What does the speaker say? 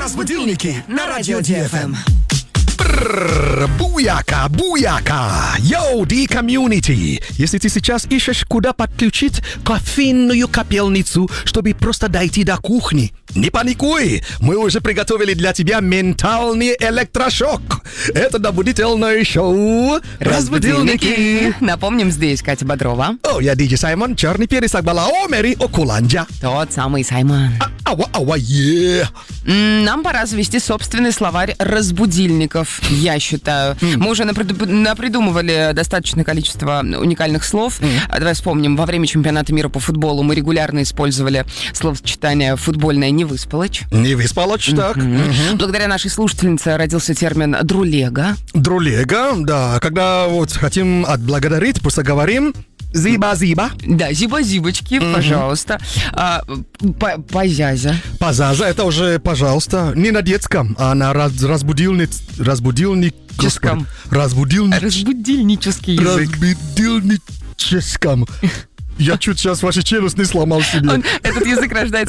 Разбудилники на радио ДФМ. Буяка, буяка! Йоу, D-комьюнити! Если ты сейчас ищешь, куда подключить кофейную капельницу, чтобы просто дойти до кухни, не паникуй! Мы уже приготовили для тебя ментальный электрошок. Это добудительное шоу «Разбудилники». Напомним, здесь Катя Бодрова. О, я диджей Саймон, черный перец Акбалаомери Окуланджа. Тот самый Саймон. Ауа, е! Нам пора завести собственный словарь разбудильников, я считаю. Мы уже напридумывали достаточное количество уникальных слов. Давай вспомним, во время чемпионата мира по футболу мы регулярно использовали словосочетание «футбольная невыспалочь». Невыспалочь, так. Благодаря нашей слушательнице родился термин «друлега». Друлега, да. Когда вот хотим отблагодарить, просто говорим «зиба-зиба». Да, зиба-зибочки, пожалуйста. Позязя. Позаза, это уже, пожалуйста, не на детском, а на разбудильническом Разбудильнический язык. Разбудильническом. Я чуть сейчас ваши челюсть не сломал себе. Этот язык рождается